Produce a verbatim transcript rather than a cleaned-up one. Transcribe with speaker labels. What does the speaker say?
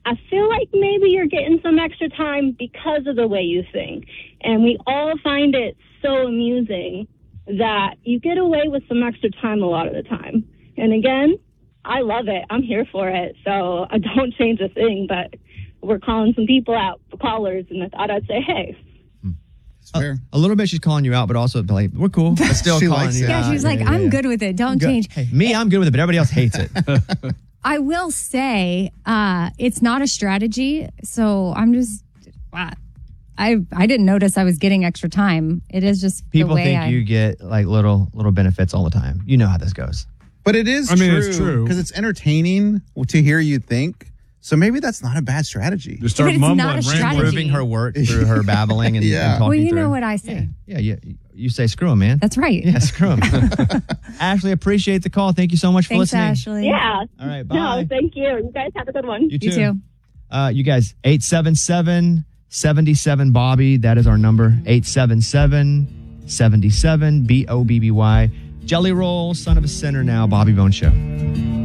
Speaker 1: I feel like maybe you're getting some extra time because of the way you sing. And we all find it so amusing that you get away with some extra time a lot of the time. And again, I love it. I'm here for it. So I don't change a thing, but we're calling some people out for callers, and I thought I'd say, hey.
Speaker 2: A, a little bit she's calling you out, but also like, we're cool. But still
Speaker 3: She
Speaker 2: calling
Speaker 3: likes
Speaker 2: you
Speaker 3: it.
Speaker 2: out.
Speaker 4: Yeah, she's like,
Speaker 2: Yeah,
Speaker 4: I'm
Speaker 2: yeah.
Speaker 4: good with it. Don't
Speaker 2: Good.
Speaker 4: change.
Speaker 2: Hey, me, I'm good with it, but everybody else hates it.
Speaker 4: I will say, uh, it's not a strategy. So I'm just, uh, I I didn't notice I was getting extra time. It is just
Speaker 2: People
Speaker 4: the way
Speaker 2: think
Speaker 4: I,
Speaker 2: you get like little little benefits all the time. You know how this goes.
Speaker 3: But it is
Speaker 5: I mean,
Speaker 3: true.
Speaker 5: it's true.
Speaker 3: Because it's entertaining to hear you think. So maybe that's not a bad strategy.
Speaker 5: Just start
Speaker 4: But it's
Speaker 5: mumbling.
Speaker 4: not a
Speaker 5: rambling.
Speaker 4: strategy.
Speaker 2: Proving her work through her babbling and,
Speaker 3: Yeah.
Speaker 2: and talking
Speaker 4: well, you
Speaker 2: through.
Speaker 4: know what I say.
Speaker 2: Yeah, yeah. You say screw him, man.
Speaker 4: That's right.
Speaker 2: Yeah, screw him. Ashley, appreciate the call. Thank you so much for
Speaker 4: Thanks,
Speaker 2: listening.
Speaker 4: Ashley.
Speaker 1: Yeah.
Speaker 2: All right, bye.
Speaker 1: No, thank you. You guys have a good one.
Speaker 2: You too.
Speaker 4: You too.
Speaker 2: Uh, you guys, eight seven seven, seven seven, Bobby. That is our number. eight seven seven, seven seven, B O B B Y. Jelly Roll, Son of a Sinner now, Bobby Bone Show.